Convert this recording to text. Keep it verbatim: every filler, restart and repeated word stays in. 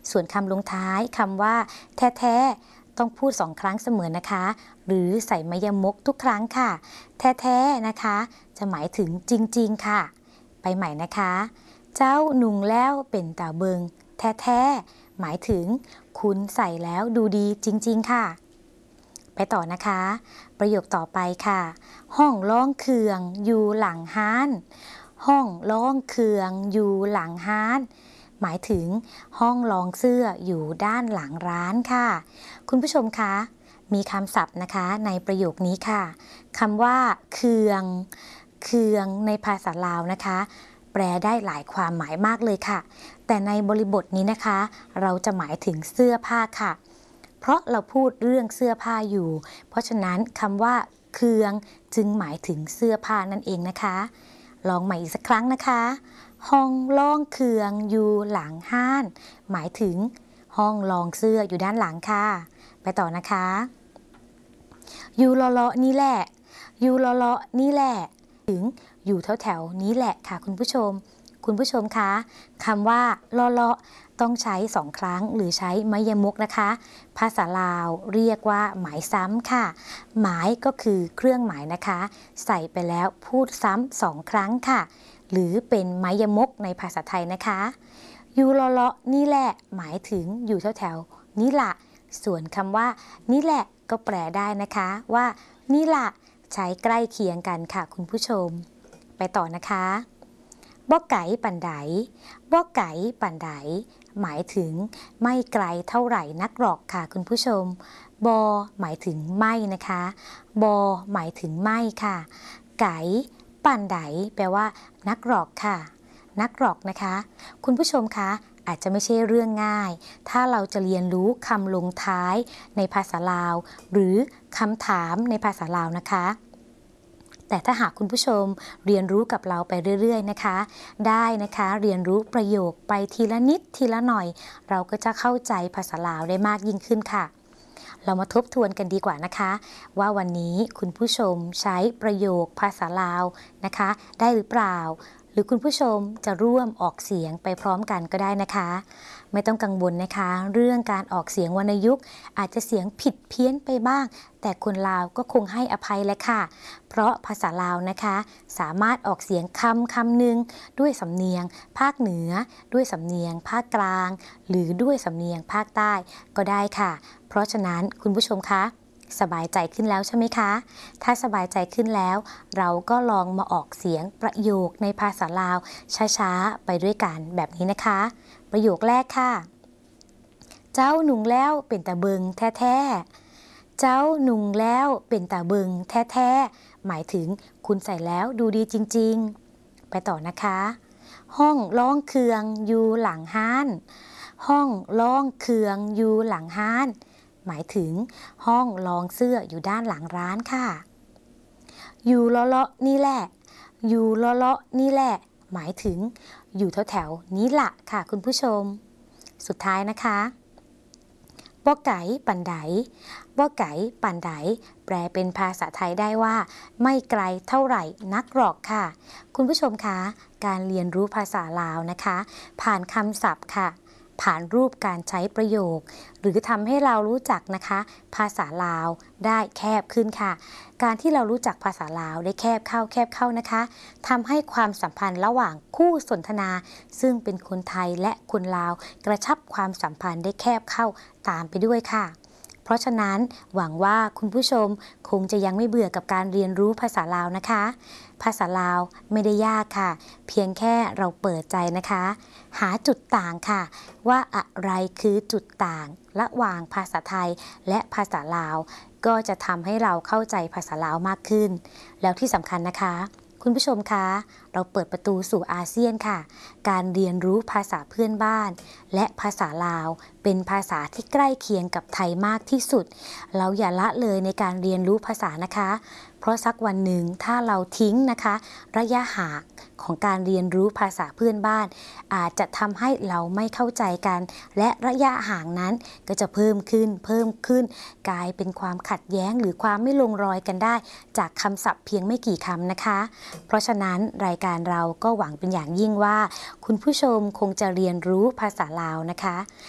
ส่วนคำลงท้ายคำว่าแท้ๆต้องพูดสองครั้งเสมอนะคะหรือใส่มยมกทุกครั้งค่ะแท้ๆนะคะจะหมายถึงจริงๆค่ะไปใหม่นะคะเจ้านุ่งแล้วเป็นตาเบิงแท้ๆหมายถึงคุณใส่แล้วดูดีจริงๆค่ะไปต่อนะคะประโยคต่อไปค่ะห้องร้องเคืองอยู่หลังห้านห้องร้องเคืองอยู่หลังห้านหมายถึงห้องลองเสื้ออยู่ด้านหลังร้านค่ะคุณผู้ชมคะมีคำศัพท์นะคะในประโยคนี้ค่ะคำว่าเคืองเคืองในภาษาลาวนะคะแปลได้หลายความหมายมากเลยค่ะแต่ในบริบทนี้นะคะเราจะหมายถึงเสื้อผ้าค่ะเพราะเราพูดเรื่องเสื้อผ้าอยู่เพราะฉะนั้นคำว่าเคืองจึงหมายถึงเสื้อผ้านั่นเองนะคะลองใหม่อีกสักครั้งนะคะห้องลองเคืองอยู่หลังห้านหมายถึงห้องลองเสื้ออยู่ด้านหลังค่ะไปต่อนะคะอยู่เลาะๆนี่แหละอยู่เลาะๆนี่แหละถึงอยู่แถวๆนี้แหละค่ะคุณผู้ชมคุณผู้ชมคะคำว่าเลาะๆต้องใช้สองครั้งหรือใช้มยมกนะคะภาษาลาวเรียกว่าหมายซ้ำค่ะหมายก็คือเครื่องหมายนะคะใส่ไปแล้วพูดซ้ำสองครั้งค่ะหรือเป็นมยมกในภาษาไทยนะคะอยู่เลาะๆนี่แหละหมายถึงอยู่แถวๆนี่ละส่วนคำว่านี่แหละก็แปลได้นะคะว่านี่ละใช้ใกล้เคียงกันค่ะคุณผู้ชมไปต่อนะคะบ่ไก่ปันไดบ่ไก่ปันไดหมายถึงไม่ไกลเท่าไหร่นักหรอกค่ะคุณผู้ชมบอหมายถึงไม่นะคะบอหมายถึงไม่ค่ะไก่ปันไดแปลว่านักหรอกค่ะนักหรอกนะคะคุณผู้ชมคะอาจจะไม่ใช่เรื่องง่ายถ้าเราจะเรียนรู้คำลงท้ายในภาษาลาวหรือคำถามในภาษาลาวนะคะแต่ถ้าหากคุณผู้ชมเรียนรู้กับเราไปเรื่อยๆนะคะได้นะคะเรียนรู้ประโยคไปทีละนิดทีละหน่อยเราก็จะเข้าใจภาษาลาวได้มากยิ่งขึ้นค่ะเรามาทบทวนกันดีกว่านะคะว่าวันนี้คุณผู้ชมใช้ประโยคภาษาลาวนะคะได้หรือเปล่าหรือคุณผู้ชมจะร่วมออกเสียงไปพร้อมกันก็ได้นะคะไม่ต้องกังวลนะคะเรื่องการออกเสียงวรรณยุกต์อาจจะเสียงผิดเพี้ยนไปบ้างแต่คนลาวก็คงให้อภัยแหละค่ะเพราะภาษาลาวนะคะสามารถออกเสียงคำคำหนึ่งด้วยสำเนียงภาคเหนือด้วยสำเนียงภาคกลางหรือด้วยสำเนียงภาคใต้ก็ได้ค่ะเพราะฉะนั้นคุณผู้ชมคะสบายใจขึ้นแล้วใช่ไหมคะถ้าสบายใจขึ้นแล้วเราก็ลองมาออกเสียงประโยคในภาษาลาวช้าๆไปด้วยกันแบบนี้นะคะประโยคแรกค่ะเจ้าหนุ่งแล้วเป็นตาเบิงแท้ๆเจ้าหนุ่งแล้วเป็นตาเบิงแท้ๆหมายถึงคุณใส่แล้วดูดีจริงๆไปต่อนะคะห้องร้องเคืองอยู่หลังห้านห้องร้องเคืองอยู่หลังห้านหมายถึงห้องลองเสื้ออยู่ด้านหลังร้านค่ะอยู่เลาะๆนี่แหละอยู่เลาะๆนี่แหละหมายถึงอยู่แถวๆนี้ละค่ะคุณผู้ชมสุดท้ายนะคะบ่ไก่ปันไดบ่ไก่ปันไดแปลเป็นภาษาไทยได้ว่าไม่ไกลเท่าไหร่นักหรอกค่ะคุณผู้ชมคะการเรียนรู้ภาษาลาวนะคะผ่านคำศัพท์ค่ะผ่านรูปการใช้ประโยคหรือทำให้เรารู้จักนะคะภาษาลาวได้แคบขึ้นค่ะการที่เรารู้จักภาษาลาวได้แคบเข้าแคบเข้านะคะทำให้ความสัมพันธ์ระหว่างคู่สนทนาซึ่งเป็นคนไทยและคนลาวกระชับความสัมพันธ์ได้แคบเข้าตามไปด้วยค่ะเพราะฉะนั้นหวังว่าคุณผู้ชมคงจะยังไม่เบื่อกับการเรียนรู้ภาษาลาวนะคะภาษาลาวไม่ได้ยากค่ะเพียงแค่เราเปิดใจนะคะหาจุดต่างค่ะว่าอะไรคือจุดต่างระหว่างภาษาไทยและภาษาลาวก็จะทำให้เราเข้าใจภาษาลาวมากขึ้นแล้วที่สำคัญนะคะคุณผู้ชมคะเราเปิดประตูสู่อาเซียนค่ะการเรียนรู้ภาษาเพื่อนบ้านและภาษาลาวเป็นภาษาที่ใกล้เคียงกับไทยมากที่สุดเราอย่าละเลยในการเรียนรู้ภาษานะคะเพราะสักวันหนึ่งถ้าเราทิ้งนะคะระยะห่างของการเรียนรู้ภาษาเพื่อนบ้านอาจจะทำให้เราไม่เข้าใจกันและระยะห่างนั้นก็จะเพิ่มขึ้นเพิ่มขึ้นกลายเป็นความขัดแย้งหรือความไม่ลงรอยกันได้จากคำศัพท์เพียงไม่กี่คำนะคะเพราะฉะนั้นรายการเราก็หวังเป็นอย่างยิ่งว่าคุณผู้ชมคงจะเรียนรู้ภาษาลาวนะคะ